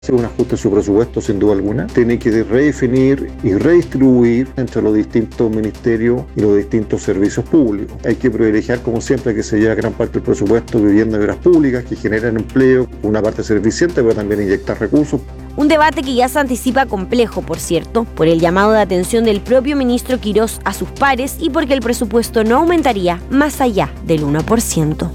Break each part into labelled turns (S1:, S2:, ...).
S1: un ajuste en su presupuesto sin duda alguna, tiene que redefinir y redistribuir entre los distintos ministerios y los distintos servicios públicos. Hay que privilegiar, como siempre, que se lleve gran parte del presupuesto vivienda y obras públicas que generan empleo, una parte ser eficiente, pero también inyectar recursos.
S2: Un debate que ya se anticipa complejo, por cierto, por el llamado de atención del propio ministro Quirós a sus pares y porque el presupuesto no aumentaría más allá del 1%.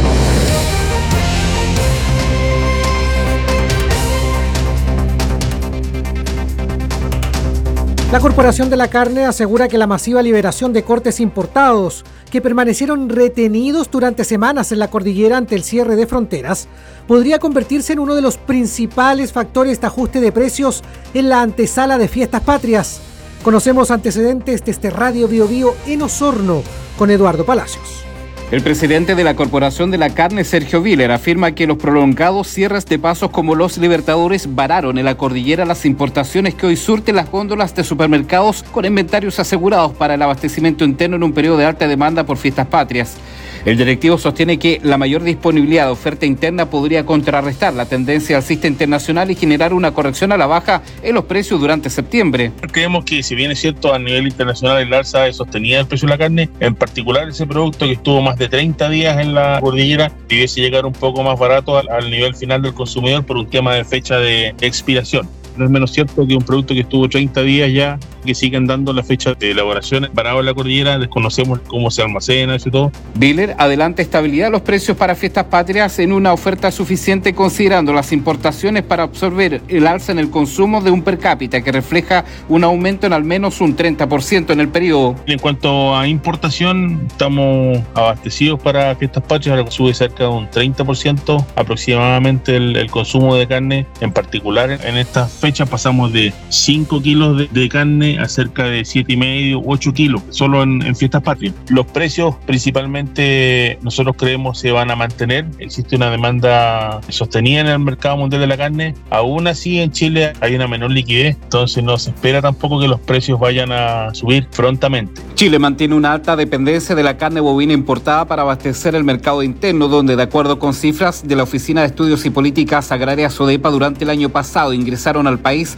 S3: La Corporación de la Carne asegura que la masiva liberación de cortes importados, que permanecieron retenidos durante semanas en la cordillera ante el cierre de fronteras, podría convertirse en uno de los principales factores de ajuste de precios en la antesala de Fiestas Patrias. Conocemos antecedentes desde Radio Bio Bio en Osorno con Eduardo Palacios.
S4: El presidente de la Corporación de la Carne, Sergio Viller, afirma que los prolongados cierres de pasos como los Libertadores vararon en la cordillera las importaciones que hoy surten las góndolas de supermercados con inventarios asegurados para el abastecimiento interno en un periodo de alta demanda por Fiestas Patrias. El directivo sostiene que la mayor disponibilidad de oferta interna podría contrarrestar la tendencia alcista internacional y generar una corrección a la baja en los precios durante septiembre.
S5: Creemos que, si bien es cierto, a nivel internacional el alza es sostenida del precio de la carne, en particular ese producto que estuvo más de 30 días en la cordillera debiese llegar un poco más barato al nivel final del consumidor por un tema de fecha de expiración. No es menos cierto que un producto que estuvo 30 días ya, que siguen dando la fecha de elaboración parado en la cordillera, desconocemos cómo se almacena y todo.
S4: Viller adelanta estabilidad de los precios para Fiestas Patrias en una oferta suficiente considerando las importaciones para absorber el alza en el consumo de un per cápita que refleja un aumento en al menos un 30% en el periodo.
S5: En cuanto a importación, estamos abastecidos para Fiestas Patrias, ahora sube cerca de un 30% aproximadamente el consumo de carne, en particular en estas fechas pasamos de 5 kilos de carne a cerca de 7,5, 8 kilos, solo en Fiestas Patrias. Los precios principalmente nosotros creemos se van a mantener, existe una demanda sostenida en el mercado mundial de la carne, aún así en Chile hay una menor liquidez, entonces no se espera tampoco que los precios vayan a subir prontamente.
S4: Chile mantiene una alta dependencia de la carne bovina importada para abastecer el mercado interno, donde de acuerdo con cifras de la Oficina de Estudios y Políticas Agrarias ODEPA, durante el año pasado ingresaron al país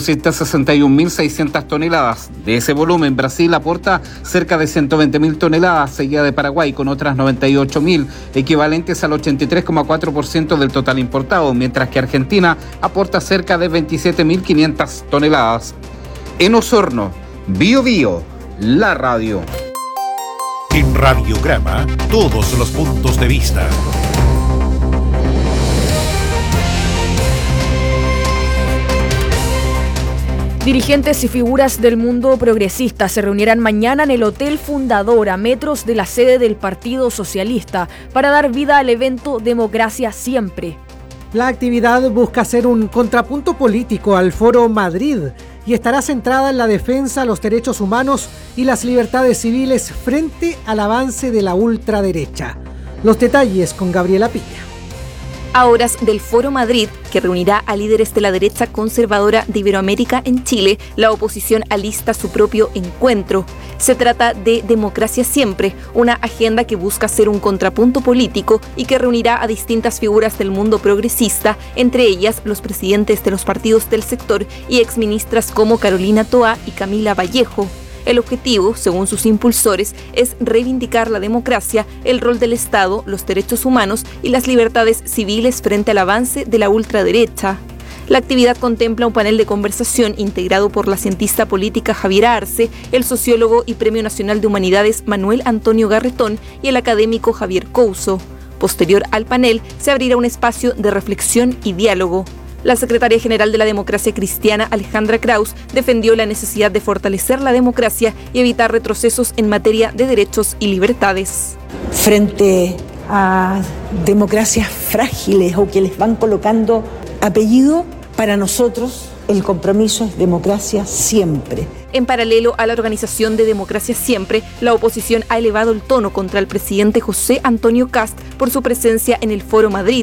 S4: 261.600 toneladas. De ese volumen, Brasil aporta cerca de 120.000 toneladas, seguida de Paraguay con otras 98.000, equivalentes al 83,4% del total importado, mientras que Argentina aporta cerca de 27.500 toneladas. En Osorno, Bio Bio, la radio.
S6: En Radiograma, todos los puntos de vista.
S7: Dirigentes y figuras del mundo progresista se reunirán mañana en el Hotel Fundador, a metros de la sede del Partido Socialista, para dar vida al evento Democracia Siempre.
S3: La actividad busca ser un contrapunto político al Foro Madrid y estará centrada en la defensa de los derechos humanos y las libertades civiles frente al avance de la ultraderecha. Los detalles con Gabriela Piña.
S8: A horas del Foro Madrid, que reunirá a líderes de la derecha conservadora de Iberoamérica en Chile, la oposición alista su propio encuentro. Se trata de Democracia Siempre, una agenda que busca ser un contrapunto político y que reunirá a distintas figuras del mundo progresista, entre ellas los presidentes de los partidos del sector y exministras como Carolina Toá y Camila Vallejo. El objetivo, según sus impulsores, es reivindicar la democracia, el rol del Estado, los derechos humanos y las libertades civiles frente al avance de la ultraderecha. La actividad contempla un panel de conversación integrado por la cientista política Javiera Arce, el sociólogo y Premio Nacional de Humanidades Manuel Antonio Garretón y el académico Javier Couso. Posterior al panel, se abrirá un espacio de reflexión y diálogo. La secretaria general de la Democracia Cristiana, Alejandra Kraus, defendió la necesidad de fortalecer la democracia y evitar retrocesos en materia de derechos y libertades.
S9: Frente a democracias frágiles o que les van colocando apellido, para nosotros el compromiso es democracia siempre.
S8: En paralelo a la organización de Democracia Siempre, la oposición ha elevado el tono contra el presidente José Antonio Kast por su presencia en el Foro Madrid.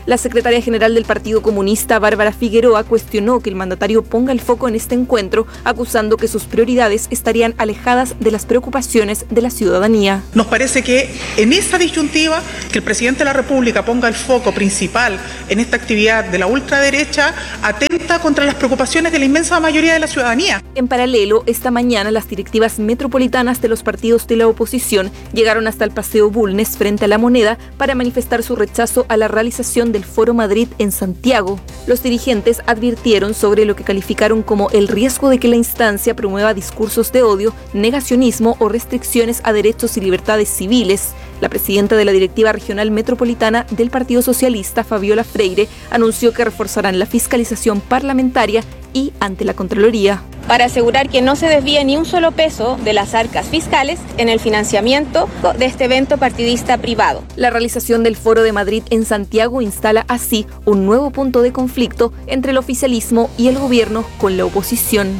S8: La secretaria general del Partido Comunista, Bárbara Figueroa, cuestionó que el mandatario ponga el foco en este encuentro, acusando que sus prioridades estarían alejadas de las preocupaciones de la ciudadanía.
S10: Nos parece que en esa disyuntiva, que el presidente de la República ponga el foco principal en esta actividad de la ultraderecha, atenta contra las preocupaciones de la inmensa mayoría de la ciudadanía.
S8: En paralelo, esta mañana las directivas metropolitanas de los partidos de la oposición llegaron hasta el Paseo Bulnes frente a La Moneda para manifestar su rechazo a la realización del Foro Madrid en Santiago. Los dirigentes advirtieron sobre lo que calificaron como el riesgo de que la instancia promueva discursos de odio, negacionismo o restricciones a derechos y libertades civiles. La presidenta de la directiva regional metropolitana del Partido Socialista, Fabiola Freire, anunció que reforzarán la fiscalización parlamentaria y ante la Contraloría,
S11: para asegurar que no se desvíe ni un solo peso de las arcas fiscales en el financiamiento de este evento partidista privado.
S8: La realización del Foro de Madrid en Santiago instala así un nuevo punto de conflicto entre el oficialismo y el gobierno con la oposición.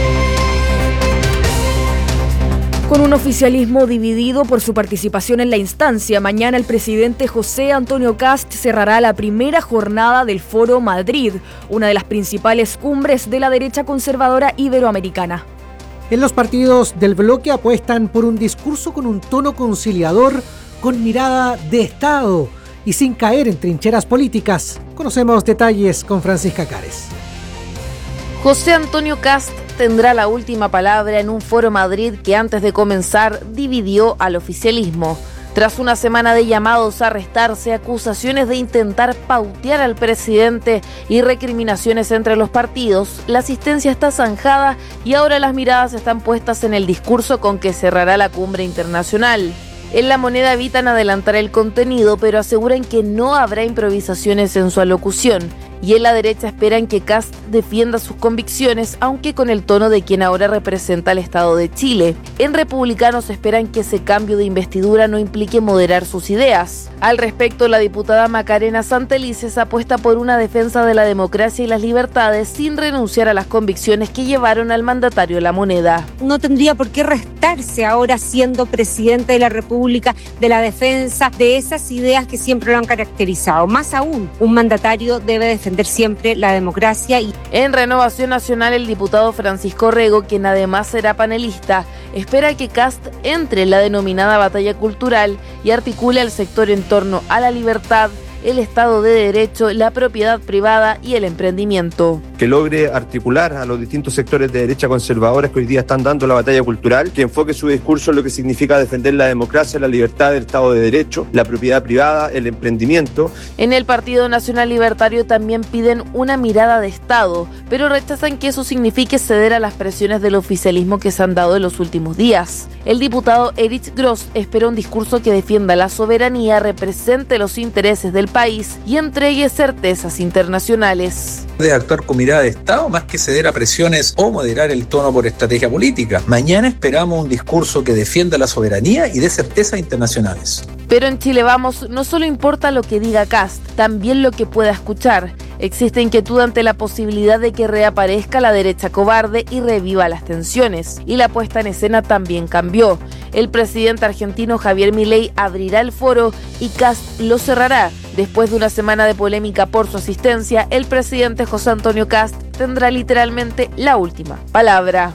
S7: Con un oficialismo dividido por su participación en la instancia, mañana el presidente José Antonio Kast cerrará la primera jornada del Foro Madrid, una de las principales cumbres de la derecha conservadora iberoamericana.
S3: En los partidos del bloque apuestan por un discurso con un tono conciliador, con mirada de Estado y sin caer en trincheras políticas. Conocemos detalles con Francisca Cares.
S12: José Antonio Kast tendrá la última palabra en un Foro Madrid que antes de comenzar dividió al oficialismo. Tras una semana de llamados a arrestarse, acusaciones de intentar pautear al presidente y recriminaciones entre los partidos, la asistencia está zanjada y ahora las miradas están puestas en el discurso con que cerrará la cumbre internacional. En La Moneda evitan adelantar el contenido, pero aseguran que no habrá improvisaciones en su alocución. Y en la derecha esperan que Kast defienda sus convicciones, aunque con el tono de quien ahora representa al Estado de Chile. En Republicanos esperan que ese cambio de investidura no implique moderar sus ideas. Al respecto, la diputada Macarena Santelices apuesta por una defensa de la democracia y las libertades sin renunciar a las convicciones que llevaron al mandatario La Moneda.
S13: No tendría por qué restarse ahora, siendo presidente de la República, de la defensa de esas ideas que siempre lo han caracterizado. Más aún, un mandatario debe defender siempre la democracia.
S12: En Renovación Nacional, el diputado Francisco Rego, quien además será panelista, espera que Kast entre en la denominada batalla cultural y articule al sector en torno a la libertad, el Estado de Derecho, la propiedad privada y el emprendimiento.
S14: Que logre articular a los distintos sectores de derecha conservadores que hoy día están dando la batalla cultural, que enfoque su discurso en lo que significa defender la democracia, la libertad, el Estado de Derecho, la propiedad privada, el emprendimiento.
S12: En el Partido Nacional Libertario también piden una mirada de Estado, pero rechazan que eso signifique ceder a las presiones del oficialismo que se han dado en los últimos días. El diputado Erich Gross espera un discurso que defienda la soberanía, represente los intereses del país y entregue certezas internacionales.
S15: De actuar con mirada de Estado más que ceder a presiones o moderar el tono por estrategia política. Mañana esperamos un discurso que defienda la soberanía y dé certezas internacionales.
S12: Pero en Chile Vamos no solo importa lo que diga Kast, también lo que pueda escuchar. Existe inquietud ante la posibilidad de que reaparezca la derecha cobarde y reviva las tensiones. Y la puesta en escena también cambió. El presidente argentino Javier Milei abrirá el foro y Kast lo cerrará. Después de una semana de polémica por su asistencia, el presidente José Antonio Kast tendrá literalmente la última palabra.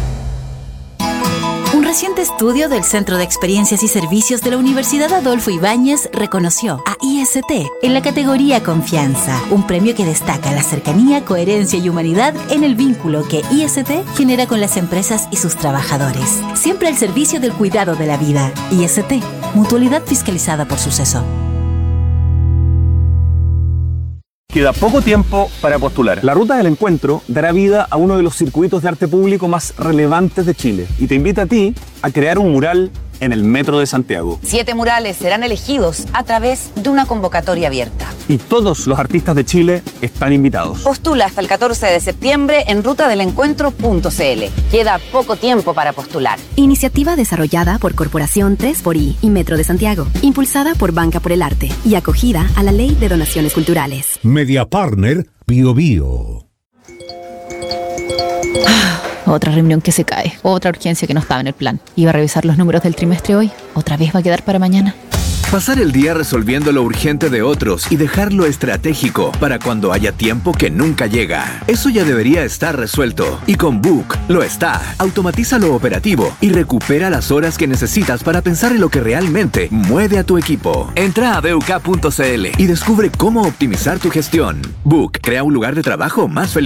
S16: Un reciente estudio del Centro de Experiencias y Servicios de la Universidad Adolfo Ibáñez reconoció a IST en la categoría Confianza, un premio que destaca la cercanía, coherencia y humanidad en el vínculo que IST genera con las empresas y sus trabajadores. Siempre al servicio del cuidado de la vida. IST, mutualidad fiscalizada por Suceso.
S17: Queda poco tiempo para postular. La Ruta del Encuentro dará vida a uno de los circuitos de arte público más relevantes de Chile y te invita a ti a crear un mural en el Metro de Santiago.
S18: 7 murales serán elegidos a través de una convocatoria abierta.
S17: Y todos los artistas de Chile están invitados.
S18: Postula hasta el 14 de septiembre en rutadelencuentro.cl. Queda poco tiempo para postular.
S19: Iniciativa desarrollada por Corporación 3xI y Metro de Santiago, impulsada por Banca por el Arte y acogida a la Ley de Donaciones Culturales.
S6: Media Partner Bio Bio.
S20: Otra reunión que se cae, otra urgencia que no estaba en el plan. Iba a revisar los números del trimestre hoy, otra vez va a quedar para mañana.
S21: Pasar el día resolviendo lo urgente de otros y dejar lo estratégico para cuando haya tiempo que nunca llega. Eso ya debería estar resuelto. Y con Book lo está. Automatiza lo operativo y recupera las horas que necesitas para pensar en lo que realmente mueve a tu equipo. Entra a BUK.cl y descubre cómo optimizar tu gestión. Book crea un lugar de trabajo más feliz.